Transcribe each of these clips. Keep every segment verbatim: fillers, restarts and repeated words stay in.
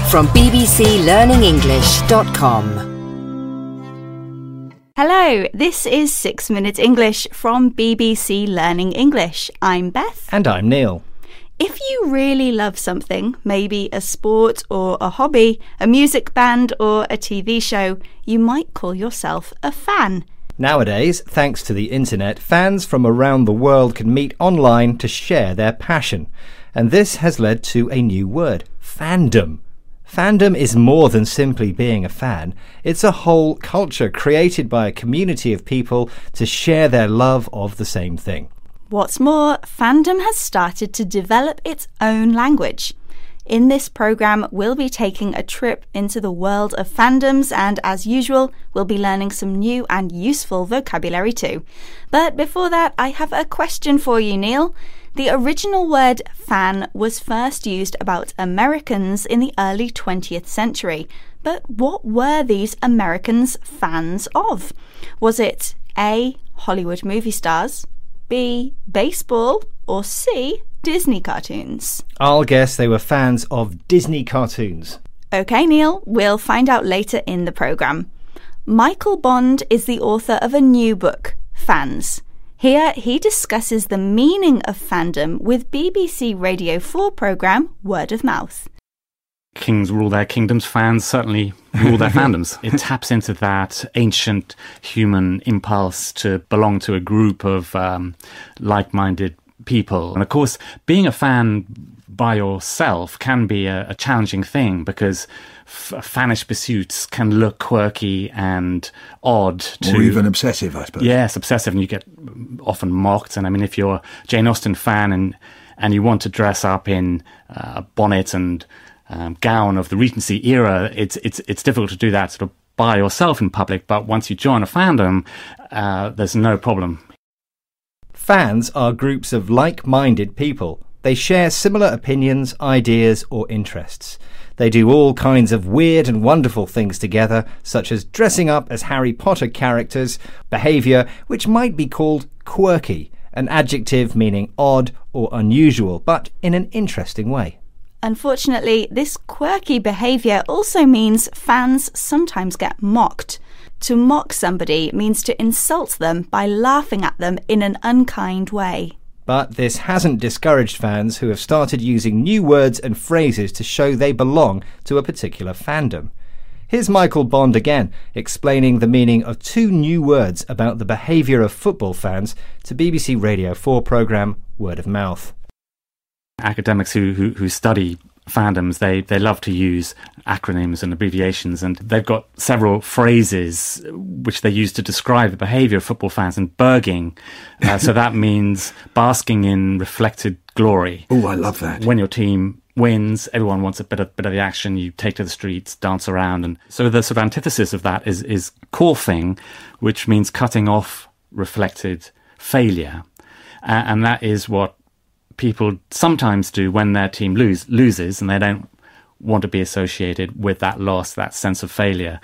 from b b c learning english dot com. Hello, this is six minute English from B B C Learning English. I'm Beth. And I'm Neil. If you really love something, maybe a sport or a hobby, a music band or a T V show, you might call yourself a fan. Nowadays, thanks to the internet, fans from around the world can meet online to share their passion. And this has led to a new word, fandom. Fandom is more than simply being a fan. It's a whole culture created by a community of people to share their love of the same thing. What's more, fandom has started to develop its own language. In this programme, we'll be taking a trip into the world of fandoms and, as usual, we'll be learning some new and useful vocabulary too. But before that, I have a question for you, Neil. The original word fan was first used about Americans in the early twentieth century. But what were these Americans fans of? Was it A. Hollywood movie stars, B. baseball, or C. Disney cartoons? I'll guess they were fans of Disney cartoons. OK, Neil, we'll find out later in the programme. Michael Bond is the author of a new book, Fans. Here he discusses the meaning of fandom with B B C Radio four programme Word of Mouth. Kings rule their kingdoms, fans certainly rule their fandoms. It taps into that ancient human impulse to belong to a group of um, like-minded people. And of course, being a fan by yourself can be a, a challenging thing because f- fanish pursuits can look quirky and odd. To, or even obsessive, I suppose. Yes, obsessive, and you get often mocked. And I mean, if you're a Jane Austen fan and, and you want to dress up in uh, a bonnet and um, gown of the Regency era, it's, it's, it's difficult to do that sort of by yourself in public. But once you join a fandom, uh, there's no problem. Fans are groups of like-minded people. They share similar opinions, ideas, or interests. They do all kinds of weird and wonderful things together, such as dressing up as Harry Potter characters, behaviour which might be called quirky, an adjective meaning odd or unusual, but in an interesting way. Unfortunately, this quirky behaviour also means fans sometimes get mocked. To mock somebody means to insult them by laughing at them in an unkind way. But this hasn't discouraged fans who have started using new words and phrases to show they belong to a particular fandom. Here's Michael Bond again, explaining the meaning of two new words about the behaviour of football fans to B B C Radio four programme Word of Mouth. Academics who, who, who study fandoms, they, they love to use acronyms and abbreviations, and they've got several phrases which they use to describe the behaviour of football fans. And burging, uh, so that means basking in reflected glory. Oh, I love that. When your team wins, everyone wants a bit of, bit of the action. You take to the streets, dance around. And so the sort of antithesis of that is, is coughing, which means cutting off reflected failure. Uh, and that is what people sometimes do when their team lose, loses and they don't want to be associated with that loss, that sense of failure.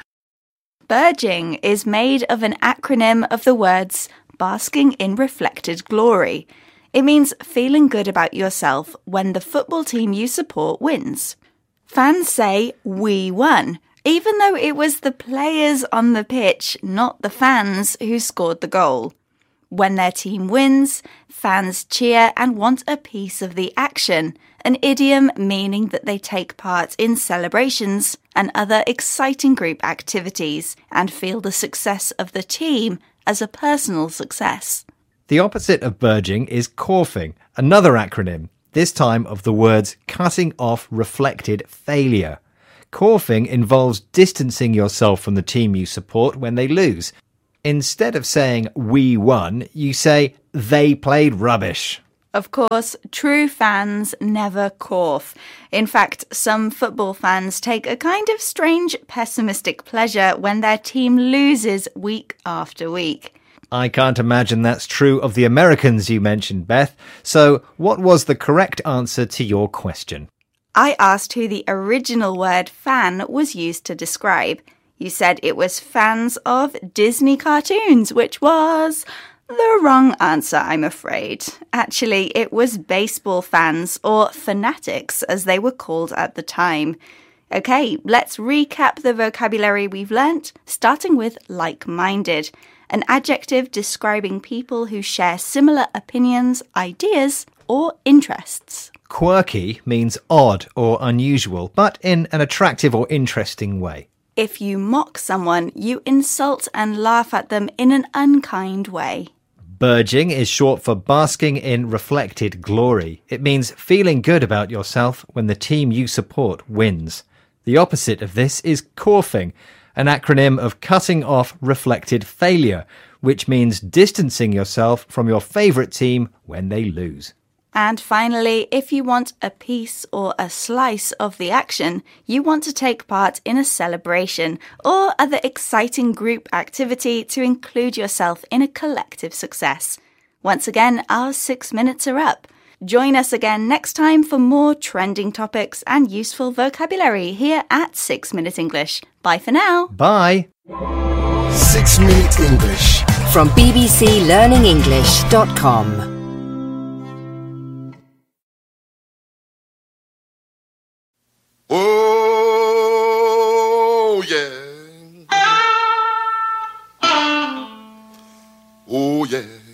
Burging is made of an acronym of the words basking in reflected glory. It means feeling good about yourself when the football team you support wins. Fans say, "We won," even though it was the players on the pitch, not the fans, who scored the goal. When their team wins, fans cheer and want a piece of the action, an idiom meaning that they take part in celebrations and other exciting group activities and feel the success of the team as a personal success. The opposite of burging is coughing, another acronym, this time of the words cutting off reflected failure. Coughing involves distancing yourself from the team you support when they lose. Instead of saying, "we won," you say, "they played rubbish." Of course, true fans never cough. In fact, some football fans take a kind of strange pessimistic pleasure when their team loses week after week. I can't imagine that's true of the Americans you mentioned, Beth. So what was the correct answer to your question? I asked who the original word fan was used to describe. You said it was fans of Disney cartoons, which was the wrong answer, I'm afraid. Actually, it was baseball fans, or fanatics as they were called at the time. Okay, let's recap the vocabulary we've learnt, starting with like-minded, an adjective describing people who share similar opinions, ideas, or interests. Quirky means odd or unusual, but in an attractive or interesting way. If you mock someone, you insult and laugh at them in an unkind way. Burging is short for basking in reflected glory. It means feeling good about yourself when the team you support wins. The opposite of this is corfing, an acronym of cutting off reflected failure, which means distancing yourself from your favourite team when they lose. And finally, if you want a piece or a slice of the action, you want to take part in a celebration or other exciting group activity to include yourself in a collective success. Once again, our six minutes are up. Join us again next time for more trending topics and useful vocabulary here at six minute English. Bye for now. Bye. six minute English. From b b c learning english dot com. Oh, yeah. Oh, yeah.